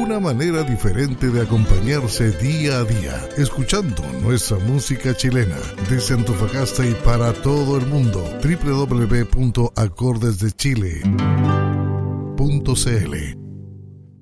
una manera diferente de acompañarse día a día, escuchando nuestra música chilena desde Antofagasta y para todo el mundo. www.acordesdechile.cl